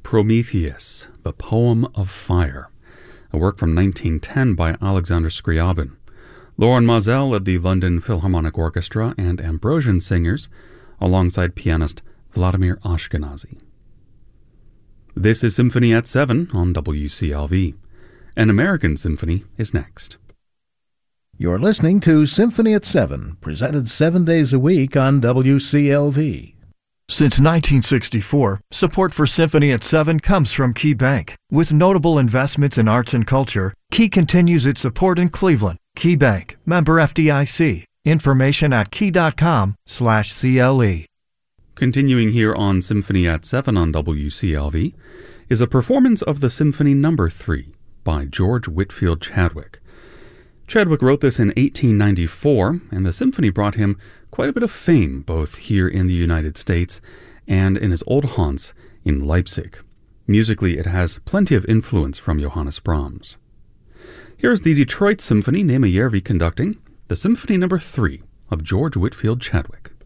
Prometheus, the Poem of Fire, a work from 1910 by Alexander Scriabin. Loren Maazel led the London Philharmonic Orchestra and Ambrosian singers, alongside pianist Vladimir Ashkenazy. This is Symphony at 7 on WCLV. An American Symphony is next. You're listening to Symphony at 7, presented 7 days a week on WCLV. Since 1964, support for Symphony at 7 comes from Key Bank. With notable investments in arts and culture, Key continues its support in Cleveland. Key Bank, member FDIC. Information at key.com/CLE. Continuing here on Symphony at 7 on WCLV is a performance of the Symphony No. 3 by George Whitefield Chadwick. Chadwick wrote this in 1894, and the symphony brought him quite a bit of fame both here in the United States and in his old haunts in Leipzig. Musically, it has plenty of influence from Johannes Brahms. Here's the Detroit Symphony, Nema Järvi conducting the Symphony No. 3 of George Whitefield Chadwick.